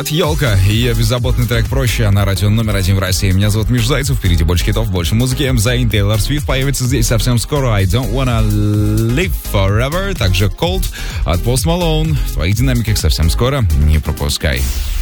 Это «Елка» и ее беззаботный трек «Проще» на радио номер 1 в России. Меня зовут Миш Зайцев, впереди больше хитов, больше музыки. Зайн Тейлор Свифт появится здесь совсем скоро. I Don't Wanna Live Forever, также Cold от Post Malone. В твоих динамиках совсем скоро, не пропускай.